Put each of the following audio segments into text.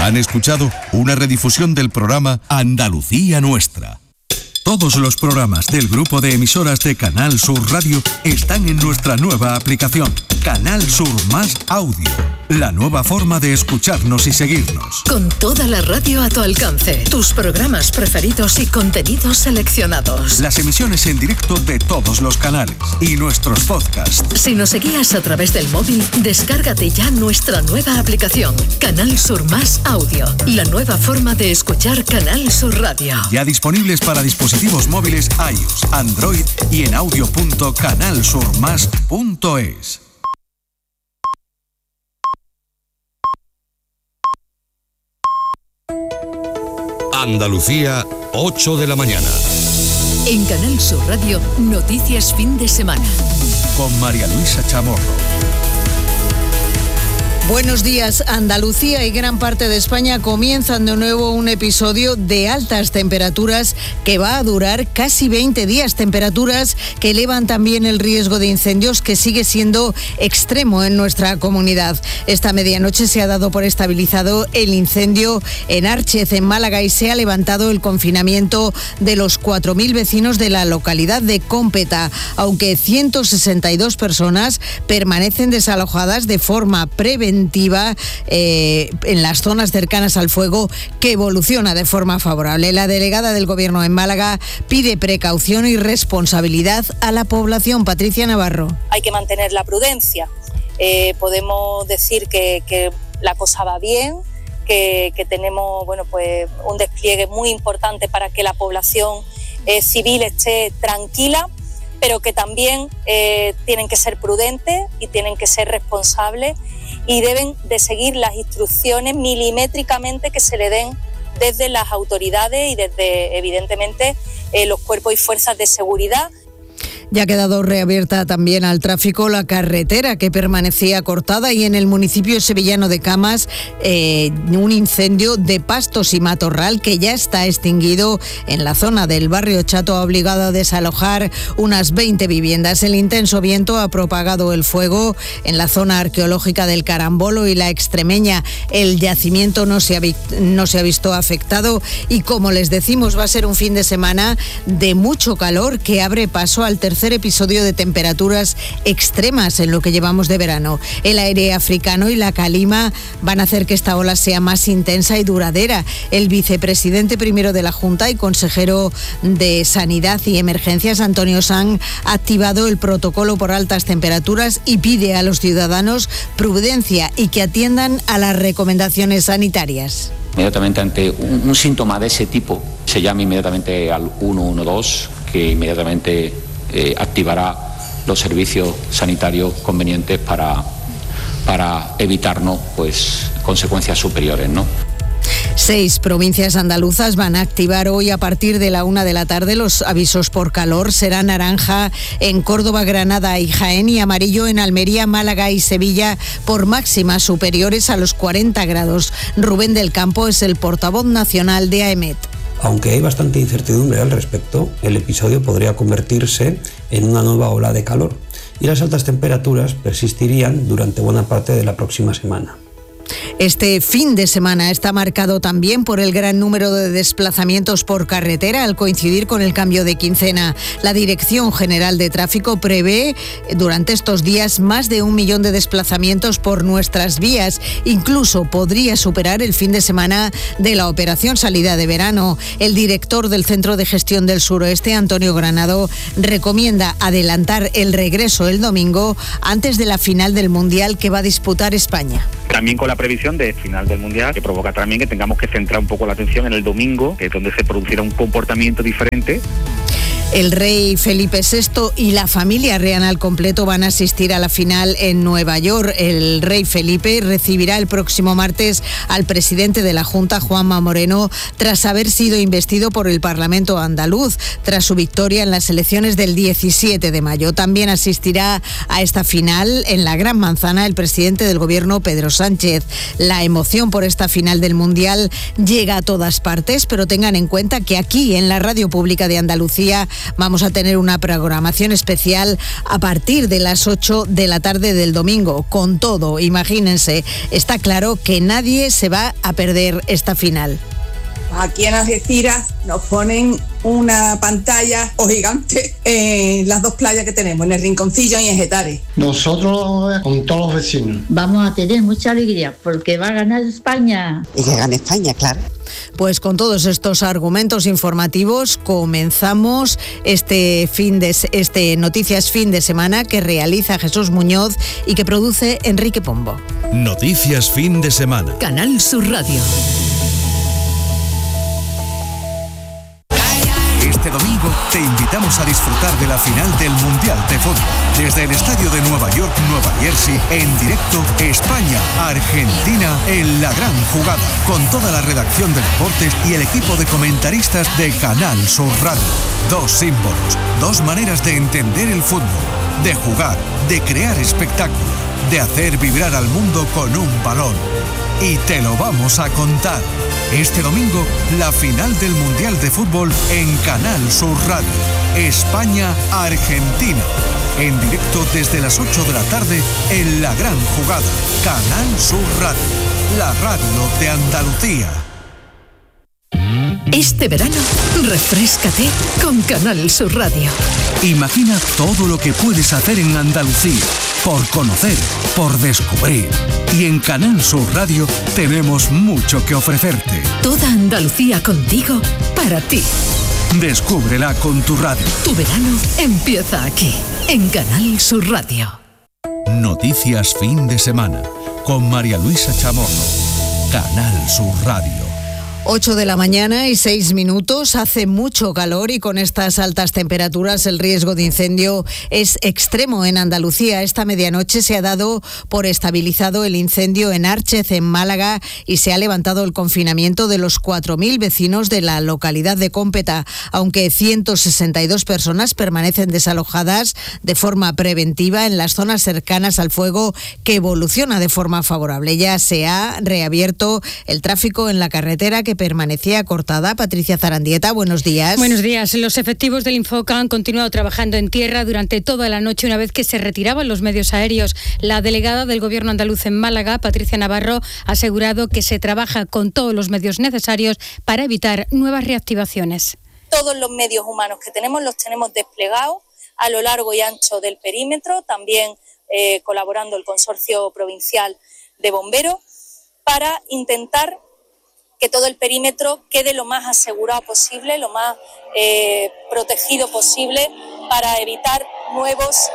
Han escuchado una redifusión del programa Andalucía Nuestra. Todos los programas del grupo de emisoras de Canal Sur Radio están en nuestra nueva aplicación, Canal Sur Más Audio. La nueva forma de escucharnos y seguirnos. Con toda la radio a tu alcance, tus programas preferidos y contenidos seleccionados. Las emisiones en directo de todos los canales y nuestros podcasts. Si nos seguías a través del móvil, descárgate ya nuestra nueva aplicación, Canal Sur Más Audio. La nueva forma de escuchar Canal Sur Radio. Ya disponibles para dispositivos móviles iOS, Android y en audio.canalsurmas.es. Andalucía, 8 de la mañana. En Canal Sur Radio, Noticias Fin de Semana. Con María Luisa Chamorro. Buenos días. Andalucía y gran parte de España comienzan de nuevo un episodio de altas temperaturas que va a durar casi 20 días. Temperaturas que elevan también el riesgo de incendios, que sigue siendo extremo en nuestra comunidad. Esta medianoche se ha dado por estabilizado el incendio en Árchez, en Málaga, y se ha levantado el confinamiento de los 4.000 vecinos de la localidad de Cómpeta, aunque 162 personas permanecen desalojadas de forma preventiva en las zonas cercanas al fuego, que evoluciona de forma favorable. La delegada del Gobierno en Málaga pide precaución y responsabilidad a la población. Patricia Navarro. Hay que mantener la prudencia. Podemos decir que la cosa va bien, que tenemos un despliegue muy importante para que la población civil esté tranquila, pero que también tienen que ser prudentes y tienen que ser responsables y deben de seguir las instrucciones milimétricamente que se le den desde las autoridades y desde, evidentemente, los cuerpos y fuerzas de seguridad. Ya ha quedado reabierta también al tráfico la carretera que permanecía cortada, y en el municipio sevillano de Camas un incendio de pastos y matorral que ya está extinguido en la zona del barrio Chato ha obligado a desalojar unas 20 viviendas. El intenso viento ha propagado el fuego en la zona arqueológica del Carambolo y la Extremeña. El yacimiento no se ha visto afectado y, como les decimos, va a ser un fin de semana de mucho calor que abre paso al tercer episodio de temperaturas extremas en lo que llevamos de verano. El aire africano y la calima van a hacer que esta ola sea más intensa y duradera. El vicepresidente primero de la Junta y consejero de Sanidad y Emergencias, Antonio Sanz, ha activado el protocolo por altas temperaturas y pide a los ciudadanos prudencia y que atiendan a las recomendaciones sanitarias. Inmediatamente ante un síntoma de ese tipo, se llama inmediatamente al 112, que inmediatamente activará los servicios sanitarios convenientes para evitarnos consecuencias superiores, ¿no? 6 provincias andaluzas van a activar hoy a partir de la 1 de la tarde los avisos por calor. Será naranja en Córdoba, Granada y Jaén, y amarillo en Almería, Málaga y Sevilla por máximas superiores a los 40 grados. Rubén del Campo es el portavoz nacional de AEMET. Aunque hay bastante incertidumbre al respecto, el episodio podría convertirse en una nueva ola de calor y las altas temperaturas persistirían durante buena parte de la próxima semana. Este fin de semana está marcado también por el gran número de desplazamientos por carretera al coincidir con el cambio de quincena. La Dirección General de Tráfico prevé durante estos días más de 1 millón de desplazamientos por nuestras vías. Incluso podría superar el fin de semana de la operación salida de verano. El director del Centro de Gestión del Suroeste, Antonio Granado, recomienda adelantar el regreso el domingo antes de la final del Mundial que va a disputar España. También con la previsión de final del Mundial, que provoca también que tengamos que centrar un poco la atención en el domingo, que es donde se producirá un comportamiento diferente. El rey Felipe VI y la familia real al completo van a asistir a la final en Nueva York. El rey Felipe recibirá el próximo martes al presidente de la Junta, Juanma Moreno, tras haber sido investido por el Parlamento andaluz, tras su victoria en las elecciones del 17 de mayo. También asistirá a esta final en la Gran Manzana el presidente del Gobierno, Pedro Sánchez. La emoción por esta final del Mundial llega a todas partes, pero tengan en cuenta que aquí, en la Radio Pública de Andalucía, vamos a tener una programación especial a partir de las 8 de la tarde del domingo, con todo, imagínense, está claro que nadie se va a perder esta final. Aquí en Algeciras nos ponen una pantalla o gigante en las dos playas que tenemos, en el Rinconcillo y en Getares. Nosotros con todos los vecinos. Vamos a tener mucha alegría porque va a ganar España. Y que gane España, claro. Pues con todos estos argumentos informativos comenzamos este Noticias Fin de Semana que realiza Jesús Muñoz y que produce Enrique Pombo. Noticias Fin de Semana. Canal Sur Radio. Este domingo te invitamos a disfrutar de la final del Mundial de Fútbol. Desde el estadio de Nueva York, Nueva Jersey, en directo, España-Argentina en la gran jugada. Con toda la redacción de deportes y el equipo de comentaristas de Canal Sur Radio. Dos símbolos, dos maneras de entender el fútbol, de jugar, de crear espectáculo, de hacer vibrar al mundo con un balón. Y te lo vamos a contar. Este domingo, la final del Mundial de Fútbol en Canal Sur Radio. España-Argentina. En directo desde las 8 de la tarde en la gran jugada. Canal Sur Radio. La radio de Andalucía. Este verano, refréscate con Canal Sur Radio. Imagina todo lo que puedes hacer en Andalucía, por conocer, por descubrir. Y en Canal Sur Radio tenemos mucho que ofrecerte. Toda Andalucía contigo, para ti. Descúbrela con tu radio. Tu verano empieza aquí, en Canal Sur Radio. Noticias Fin de Semana, con María Luisa Chamorro. Canal Sur Radio. 8 de la mañana y 6 minutos, hace mucho calor y con estas altas temperaturas el riesgo de incendio es extremo en Andalucía. Esta medianoche se ha dado por estabilizado el incendio en Árchez, en Málaga, y se ha levantado el confinamiento de los 4.000 vecinos de la localidad de Cómpeta, aunque 162 personas permanecen desalojadas de forma preventiva en las zonas cercanas al fuego, que evoluciona de forma favorable. Ya se ha reabierto el tráfico en la carretera que permanecía cortada. Patricia Zarandieta, buenos días. Buenos días. Los efectivos del Infoca han continuado trabajando en tierra durante toda la noche una vez que se retiraban los medios aéreos. La delegada del Gobierno andaluz en Málaga, Patricia Navarro, ha asegurado que se trabaja con todos los medios necesarios para evitar nuevas reactivaciones. Todos los medios humanos que tenemos los tenemos desplegados a lo largo y ancho del perímetro, también colaborando el Consorcio Provincial de Bomberos para intentar que todo el perímetro quede lo más asegurado posible, lo más protegido posible, para evitar nuevas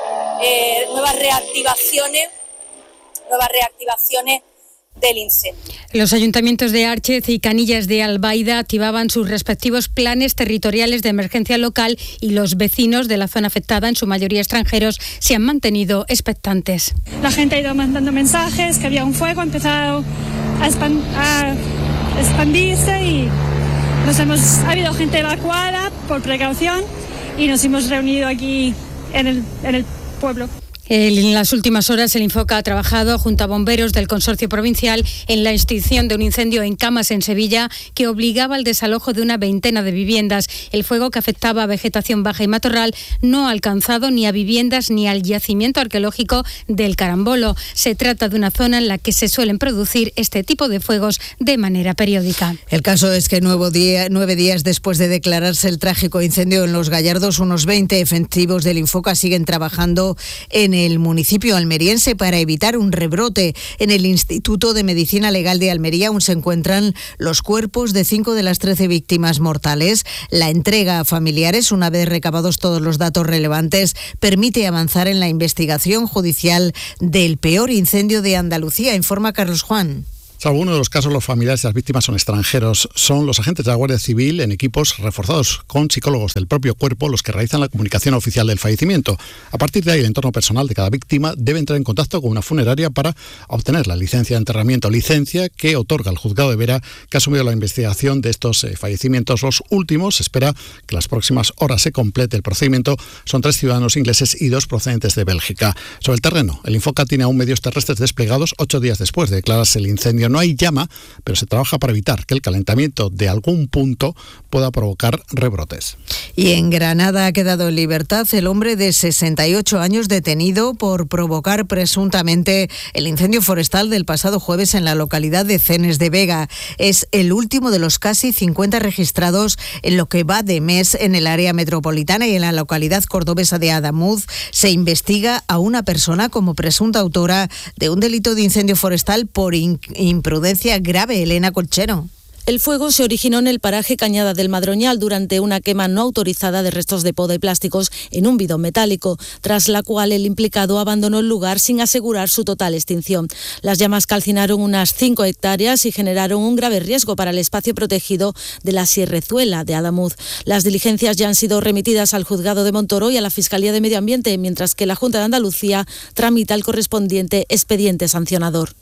reactivaciones del incendio. Los ayuntamientos de Árchez y Canillas de Albaida activaban sus respectivos planes territoriales de emergencia local y los vecinos de la zona afectada, en su mayoría extranjeros, se han mantenido expectantes. La gente ha ido mandando mensajes que había un fuego, ha empezado a expandirse y ha habido gente evacuada por precaución y nos hemos reunido aquí en el pueblo. En las últimas horas el Infoca ha trabajado junto a bomberos del Consorcio Provincial en la extinción de un incendio en Camas, en Sevilla, que obligaba al desalojo de una veintena de viviendas. El fuego, que afectaba a vegetación baja y matorral, no ha alcanzado ni a viviendas ni al yacimiento arqueológico del Carambolo. Se trata de una zona en la que se suelen producir este tipo de fuegos de manera periódica. El caso es que 9 días después de declararse el trágico incendio en Los Gallardos, unos 20 efectivos del Infoca siguen trabajando en el municipio almeriense para evitar un rebrote. En el Instituto de Medicina Legal de Almería aún se encuentran los cuerpos de 5 de las 13 víctimas mortales. La entrega a familiares, una vez recabados todos los datos relevantes, permite avanzar en la investigación judicial del peor incendio de Andalucía, informa Carlos Juan. Salvo uno de los casos, los familiares de las víctimas son extranjeros. Son los agentes de la Guardia Civil en equipos reforzados con psicólogos del propio cuerpo los que realizan la comunicación oficial del fallecimiento. A partir de ahí, el entorno personal de cada víctima debe entrar en contacto con una funeraria para obtener la licencia de enterramiento, licencia que otorga el juzgado de Vera, que ha asumido la investigación de estos fallecimientos. Los últimos, se espera que las próximas horas se complete el procedimiento. Son 3 ciudadanos ingleses y 2 procedentes de Bélgica. Sobre el terreno, el Infoca tiene aún medios terrestres desplegados 8 días después de declararse el incendio no hay llama, pero se trabaja para evitar que el calentamiento de algún punto pueda provocar rebrotes. Y en Granada ha quedado en libertad el hombre de 68 años detenido por provocar presuntamente el incendio forestal del pasado jueves en la localidad de Cenes de Vega. Es el último de los casi 50 registrados en lo que va de mes en el área metropolitana, y en la localidad cordobesa de Adamuz se investiga a una persona como presunta autora de un delito de incendio forestal por imprudencia grave. Elena Colchero. El fuego se originó en el paraje Cañada del Madroñal durante una quema no autorizada de restos de poda y plásticos en un bidón metálico, tras la cual el implicado abandonó el lugar sin asegurar su total extinción. Las llamas calcinaron unas 5 hectáreas y generaron un grave riesgo para el espacio protegido de la Sierrezuela de Adamuz. Las diligencias ya han sido remitidas al Juzgado de Montoro y a la Fiscalía de Medio Ambiente, mientras que la Junta de Andalucía tramita el correspondiente expediente sancionador.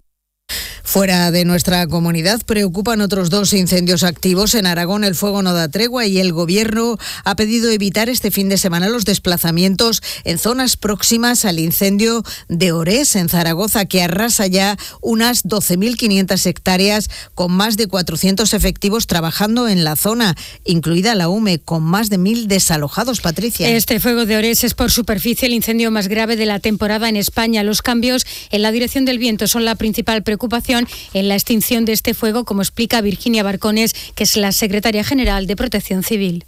Fuera de nuestra comunidad preocupan otros 2 incendios activos. En Aragón el fuego no da tregua y el Gobierno ha pedido evitar este fin de semana los desplazamientos en zonas próximas al incendio de Orés, en Zaragoza, que arrasa ya unas 12.500 hectáreas con más de 400 efectivos trabajando en la zona, incluida la UME, con más de 1.000 desalojados. Patricia. Este fuego de Orés es por superficie el incendio más grave de la temporada en España. Los cambios en la dirección del viento son la principal preocupación en la extinción de este fuego, como explica Virginia Barcones, que es la secretaria general de Protección Civil.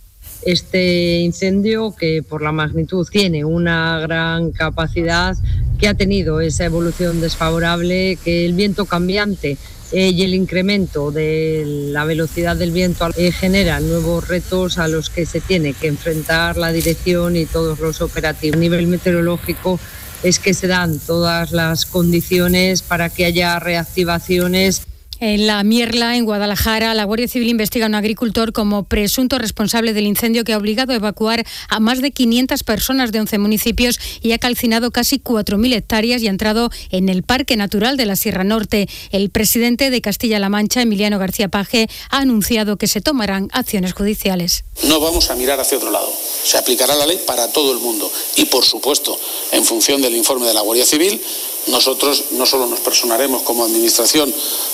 Este incendio, que por la magnitud tiene una gran capacidad, que ha tenido esa evolución desfavorable, que el viento cambiante y el incremento de la velocidad del viento genera nuevos retos a los que se tiene que enfrentar la dirección y todos los operativos. A nivel meteorológico es que se dan todas las condiciones para que haya reactivaciones. En La Mierla, en Guadalajara, la Guardia Civil investiga a un agricultor como presunto responsable del incendio que ha obligado a evacuar a más de 500 personas de 11 municipios y ha calcinado casi 4.000 hectáreas y ha entrado en el Parque Natural de la Sierra Norte. El presidente de Castilla-La Mancha, Emiliano García Paje, ha anunciado que se tomarán acciones judiciales. No vamos a mirar hacia otro lado. Se aplicará la ley para todo el mundo y, por supuesto, en función del informe de la Guardia Civil, nosotros no solo nos personaremos como administración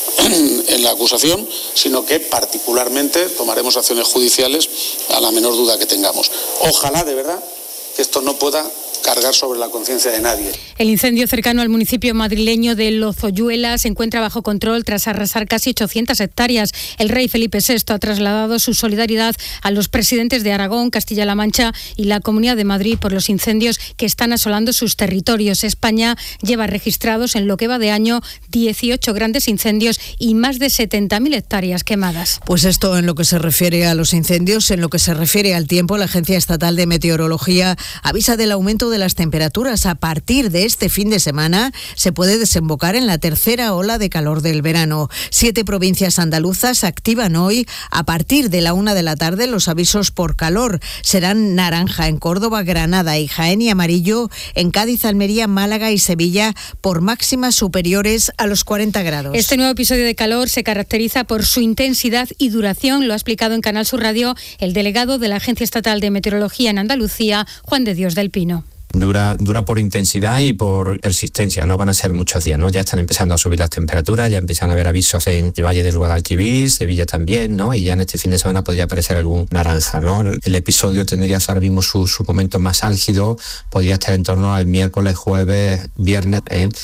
en la acusación, sino que particularmente tomaremos acciones judiciales a la menor duda que tengamos. Ojalá, de verdad, que esto no pueda cargar sobre la conciencia de nadie. El incendio cercano al municipio madrileño de Lozoyuela se encuentra bajo control tras arrasar casi 800 hectáreas. El rey Felipe VI ha trasladado su solidaridad a los presidentes de Aragón, Castilla-La Mancha y la Comunidad de Madrid por los incendios que están asolando sus territorios. España lleva registrados en lo que va de año 18 grandes incendios y más de 70.000 hectáreas quemadas. Pues esto en lo que se refiere a los incendios. En lo que se refiere al tiempo, la Agencia Estatal de Meteorología avisa del aumento de las temperaturas. A partir de este fin de semana se puede desembocar en la tercera ola de calor del verano. 7 provincias andaluzas activan hoy, a partir de la 1 de la tarde, los avisos por calor. Serán naranja en Córdoba, Granada y Jaén, y amarillo en Cádiz, Almería, Málaga y Sevilla, por máximas superiores a los 40 grados. Este nuevo episodio de calor se caracteriza por su intensidad y duración. Lo ha explicado en Canal Sur Radio el delegado de la Agencia Estatal de Meteorología en Andalucía, Juan de Dios del Pino. Dura por intensidad y por persistencia, no van a ser muchos días, ¿no? Ya están empezando a subir las temperaturas, ya empiezan a haber avisos en el Valle del Guadalquivir, Sevilla también, ¿no? Y ya en este fin de semana podría aparecer algún naranja, ¿no? El episodio tendría ahora mismo su momento más álgido, podría estar en torno al miércoles, jueves, viernes.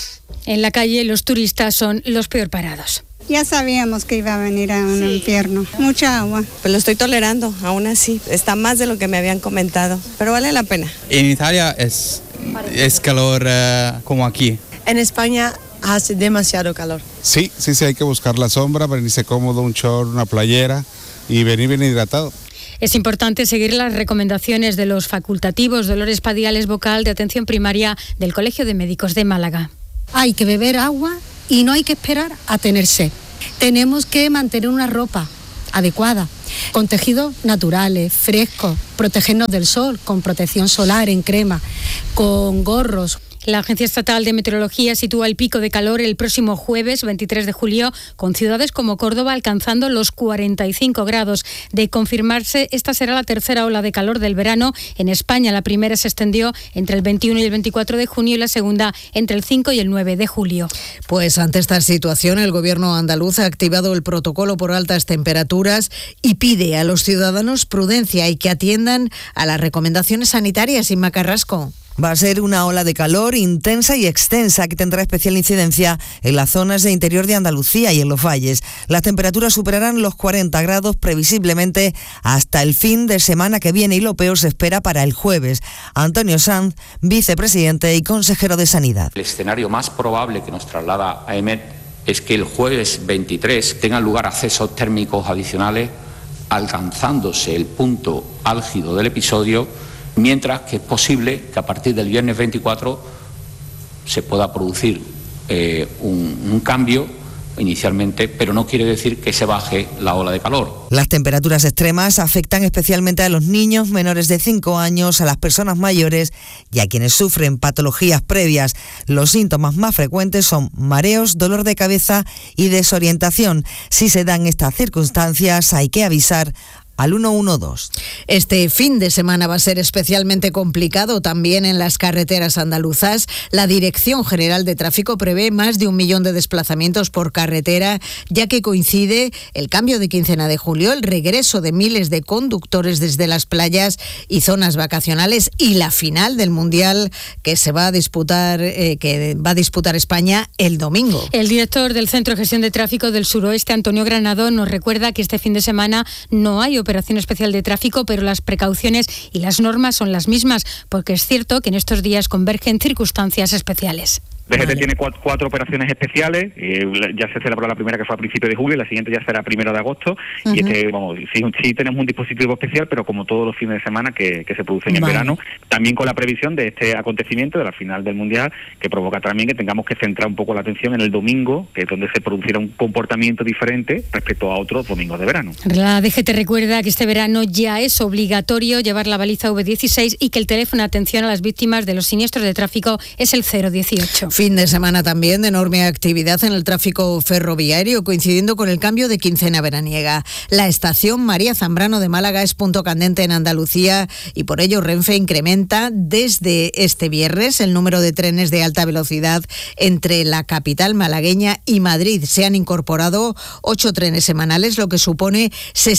En la calle los turistas son los peor parados. Ya sabíamos que iba a venir a un infierno. Mucha agua. Pues lo estoy tolerando, aún así. Está más de lo que me habían comentado, pero vale la pena. En Italia es calor como aquí. En España hace demasiado calor. Sí, hay que buscar la sombra, venirse cómodo, un short, una playera y venir bien hidratado. Es importante seguir las recomendaciones de los facultativos Dolores Padiales, vocal de atención primaria del Colegio de Médicos de Málaga. Hay que beber agua y no hay que esperar a tener sed. Tenemos que mantener una ropa adecuada, con tejidos naturales, frescos, protegernos del sol, con protección solar en crema, con gorros. La Agencia Estatal de Meteorología sitúa el pico de calor el próximo jueves 23 de julio, con ciudades como Córdoba alcanzando los 45 grados. De confirmarse, esta será la tercera ola de calor del verano en España. La primera se extendió entre el 21 y el 24 de junio y la segunda entre el 5 y el 9 de julio. Pues ante esta situación, el Gobierno andaluz ha activado el protocolo por altas temperaturas y pide a los ciudadanos prudencia y que atiendan a las recomendaciones sanitarias. Inma Carrasco. Va a ser una ola de calor intensa y extensa que tendrá especial incidencia en las zonas de interior de Andalucía y en los valles. Las temperaturas superarán los 40 grados previsiblemente hasta el fin de semana que viene y lo peor se espera para el jueves. Antonio Sanz, vicepresidente y consejero de Sanidad. El escenario más probable que nos traslada AEMET es que el jueves 23 tengan lugar accesos térmicos adicionales, alcanzándose el punto álgido del episodio, mientras que es posible que a partir del viernes 24 se pueda producir un cambio inicialmente, pero no quiere decir que se baje la ola de calor. Las temperaturas extremas afectan especialmente a los niños menores de 5 años, a las personas mayores y a quienes sufren patologías previas. Los síntomas más frecuentes son mareos, dolor de cabeza y desorientación. Si se dan estas circunstancias, hay que avisar al 112. Este fin de semana va a ser especialmente complicado también en las carreteras andaluzas. La Dirección General de Tráfico prevé más de 1 millón de desplazamientos por carretera, ya que coincide el cambio de quincena de julio, el regreso de miles de conductores desde las playas y zonas vacacionales y la final del Mundial que va a disputar España el domingo. El director del Centro de Gestión de Tráfico del Suroeste, Antonio Granado, nos recuerda que este fin de semana no hay operación especial de tráfico, pero las precauciones y las normas son las mismas, porque es cierto que en estos días convergen circunstancias especiales. DGT tiene cuatro operaciones especiales, ya se celebró la primera que fue a principios de julio y la siguiente ya será 1 de agosto, y sí tenemos un dispositivo especial, pero como todos los fines de semana que se producen en verano, también con la previsión de este acontecimiento de la final del Mundial, que provoca también que tengamos que centrar un poco la atención en el domingo, que es donde se producirá un comportamiento diferente respecto a otros domingos de verano. La DGT recuerda que este verano ya es obligatorio llevar la baliza V16 y que el teléfono de atención a las víctimas de los siniestros de tráfico es el 018. Fin de semana también de enorme actividad en el tráfico ferroviario, coincidiendo con el cambio de quincena veraniega. La estación María Zambrano de Málaga es punto candente en Andalucía y por ello Renfe incrementa desde este viernes el número de trenes de alta velocidad entre la capital malagueña y Madrid. Se han incorporado 8 trenes semanales, lo que supone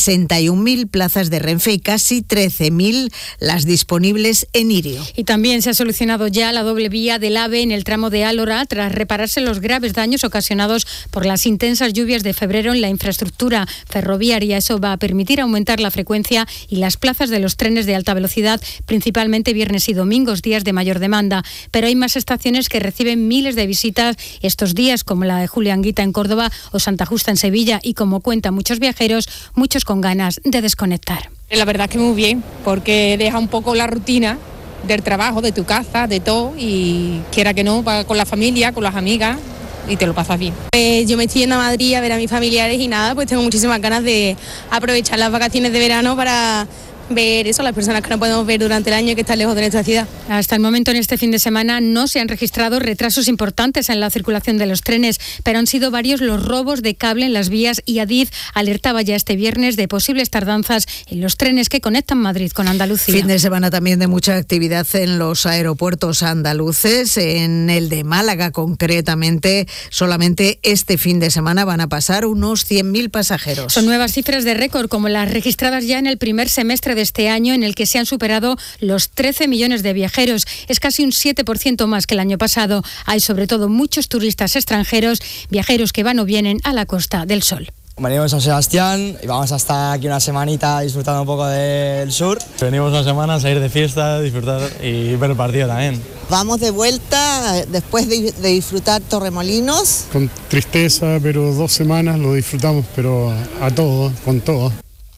61.000 plazas de Renfe y casi 13.000 las disponibles en Irio. Y también se ha solucionado ya la doble vía del AVE en el tramo de Álora tras repararse los graves daños ocasionados por las intensas lluvias de febrero en la infraestructura ferroviaria. Eso va a permitir aumentar la frecuencia y las plazas de los trenes de alta velocidad, principalmente viernes y domingos, días de mayor demanda. Pero hay más estaciones que reciben miles de visitas estos días, como la de Julianguita en Córdoba o Santa Justa en Sevilla, y como cuentan muchos viajeros, muchos con ganas de desconectar. La verdad es que muy bien, porque deja un poco la rutina del trabajo, de tu casa, de todo, y quiera que no, va con la familia, con las amigas, y te lo pasas bien. Yo me estoy yendo a Madrid a ver a mis familiares y nada, pues tengo muchísimas ganas de aprovechar las vacaciones de verano para ver eso, las personas que no podemos ver durante el año y que están lejos de nuestra ciudad. Hasta el momento en este fin de semana no se han registrado retrasos importantes en la circulación de los trenes, pero han sido varios los robos de cable en las vías y Adif alertaba ya este viernes de posibles tardanzas en los trenes que conectan Madrid con Andalucía. Fin de semana también de mucha actividad en los aeropuertos andaluces, en el de Málaga concretamente. Solamente este fin de semana van a pasar unos 100.000 pasajeros. Son nuevas cifras de récord como las registradas ya en el primer semestre de este año, en el que se han superado los 13 millones de viajeros. Es casi un 7% más que el año pasado. Hay sobre todo muchos turistas extranjeros, viajeros que van o vienen a la Costa del Sol. Venimos a San Sebastián y vamos a estar aquí una semanita disfrutando un poco del sur. Venimos una semana a salir de fiesta, disfrutar y ver el partido también. Vamos de vuelta después de disfrutar Torremolinos. Con tristeza, pero 2 semanas lo disfrutamos, pero a todo, con todo.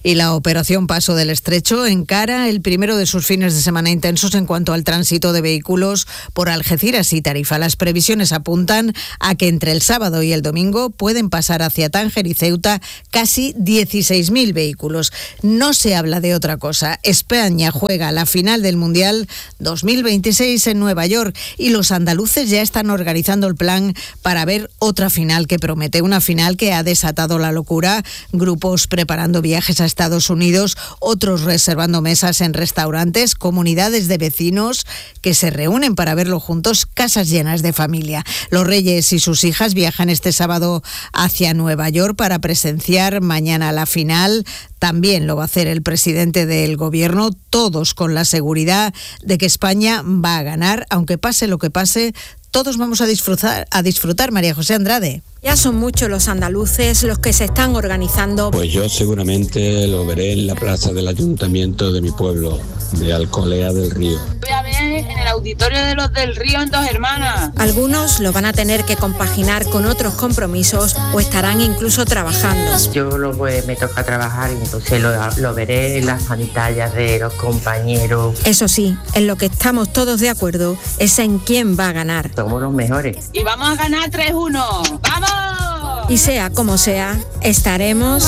Y la operación Paso del Estrecho encara el primero de sus fines de semana intensos en cuanto al tránsito de vehículos por Algeciras y Tarifa. Las previsiones apuntan a que entre el sábado y el domingo pueden pasar hacia Tánger y Ceuta casi 16.000 vehículos. No se habla de otra cosa. España juega la final del Mundial 2026 en Nueva York y los andaluces ya están organizando el plan para ver otra final que promete, una final que ha desatado la locura, grupos preparando viajes a Estados Unidos, otros reservando mesas en restaurantes, comunidades de vecinos que se reúnen para verlo juntos, casas llenas de familia. Los Reyes y sus hijas viajan este sábado hacia Nueva York para presenciar mañana la final. También lo va a hacer el presidente del gobierno, todos con la seguridad de que España va a ganar, aunque pase lo que pase. Todos vamos a disfrutar, María José Andrade. Ya son muchos los andaluces los que se están organizando. Pues yo seguramente lo veré en la plaza del ayuntamiento de mi pueblo, de Alcolea del Río. Voy a ver en el auditorio de los del Río en Dos Hermanas. Algunos lo van a tener que compaginar con otros compromisos o estarán incluso trabajando. Yo me toca trabajar y entonces lo veré en las pantallas de los compañeros. Eso sí, en lo que estamos todos de acuerdo es en quién va a ganar. Somos los mejores. Y vamos a ganar 3-1. ¡Vamos! Y sea como sea, estaremos...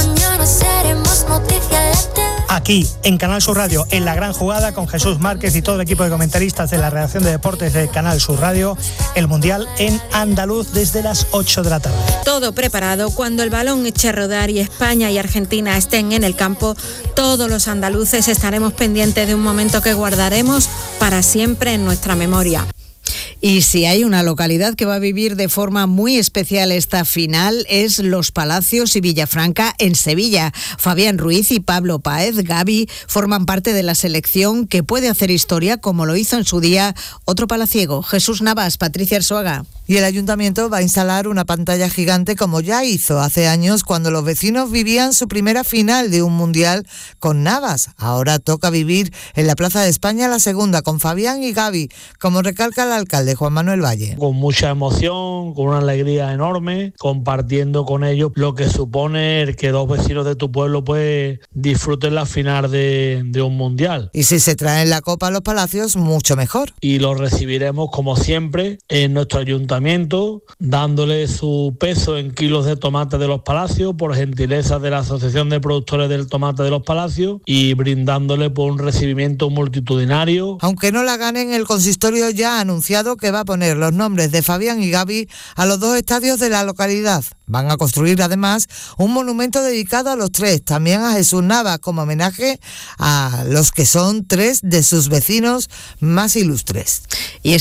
Aquí, en Canal Sur Radio, en La Gran Jugada, con Jesús Márquez y todo el equipo de comentaristas de la redacción de deportes de Canal Sur Radio, el Mundial en andaluz desde las 8 de la tarde. Todo preparado. Cuando el balón eche a rodar y España y Argentina estén en el campo, todos los andaluces estaremos pendientes de un momento que guardaremos para siempre en nuestra memoria. Y si hay una localidad que va a vivir de forma muy especial esta final es Los Palacios y Villafranca en Sevilla. Fabián Ruiz y Pablo Páez, Gavi, forman parte de la selección que puede hacer historia como lo hizo en su día otro palaciego, Jesús Navas, Patricia Arzuaga. Y el ayuntamiento va a instalar una pantalla gigante como ya hizo hace años cuando los vecinos vivían su primera final de un mundial con Navas. Ahora toca vivir en la Plaza de España la segunda con Fabián y Gavi, como recalca el alcalde Juan Manuel Valle. Con mucha emoción, con una alegría enorme, compartiendo con ellos lo que supone que dos vecinos de tu pueblo pues disfruten la final de un mundial. Y si se traen la copa a Los Palacios, mucho mejor. Y lo recibiremos como siempre en nuestro ayuntamiento, dándole su peso en kilos de tomate de Los Palacios por gentileza de la Asociación de Productores del Tomate de Los Palacios y brindándole por un recibimiento multitudinario. Aunque no la ganen, el consistorio ya ha anunciado que va a poner los nombres de Fabián y Gavi a los dos estadios de la localidad. Van a construir además un monumento dedicado a los tres, también a Jesús Navas, como homenaje a los que son tres de sus vecinos más ilustres. Y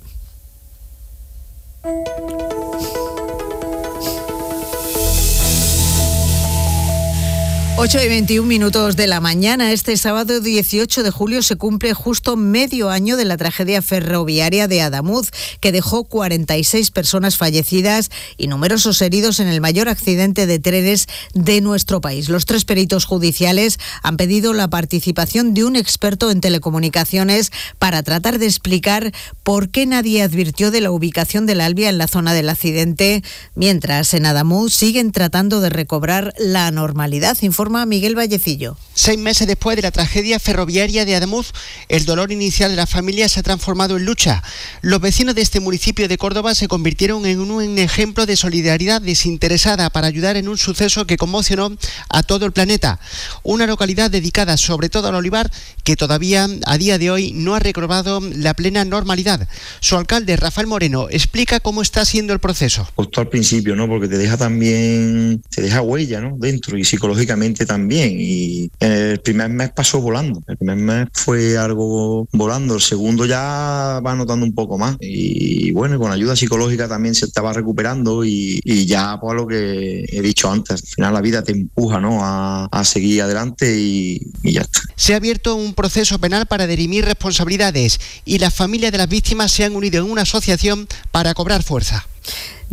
8:21 de la mañana. Este sábado 18 de julio se cumple justo medio año de la tragedia ferroviaria de Adamuz, que dejó 46 personas fallecidas y numerosos heridos en el mayor accidente de trenes de nuestro país. Los tres peritos judiciales han pedido la participación de un experto en telecomunicaciones para tratar de explicar por qué nadie advirtió de la ubicación del Albia en la zona del accidente, mientras en Adamuz siguen tratando de recobrar la normalidad. Informa Miguel Vallecillo. 6 meses después de la tragedia ferroviaria de Adamuz, el dolor inicial de la familia se ha transformado en lucha. Los vecinos de este municipio de Córdoba se convirtieron en un ejemplo de solidaridad desinteresada para ayudar en un suceso que conmocionó a todo el planeta. Una localidad dedicada sobre todo al olivar que todavía a día de hoy no ha recobrado la plena normalidad. Su alcalde, Rafael Moreno, explica cómo está siendo el proceso. Justo al principio, ¿no? Porque te deja huella, ¿no? Dentro y psicológicamente también, y el primer mes pasó volando, el primer mes fue algo volando, el segundo ya va notando un poco más y bueno, con ayuda psicológica también se estaba recuperando y ya por lo que he dicho antes, al final la vida te empuja, ¿no? a seguir adelante y ya está. Se ha abierto un proceso penal para dirimir responsabilidades y las familias de las víctimas se han unido en una asociación para cobrar fuerza.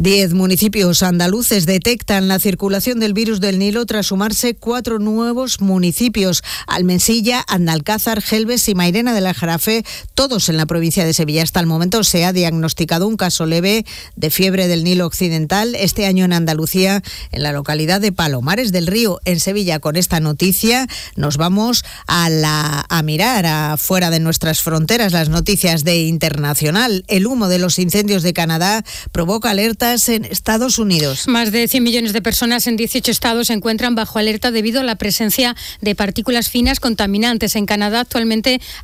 10 municipios andaluces detectan la circulación del virus del Nilo tras sumarse 4 nuevos municipios: Almensilla, Andalcázar, Gelbes y Mairena de la Jarafe, todos en la provincia de Sevilla. Hasta el momento se ha diagnosticado un caso leve de fiebre del Nilo occidental este año en Andalucía, en la localidad de Palomares del Río, en Sevilla. Con esta noticia nos vamos a mirar afuera de nuestras fronteras las noticias de internacional. El humo de los incendios de Canadá provoca alertas en Estados Unidos. Más de 100 millones de personas en 18 estados se encuentran bajo alerta debido a la presencia de partículas finas contaminantes. En Canadá actualmente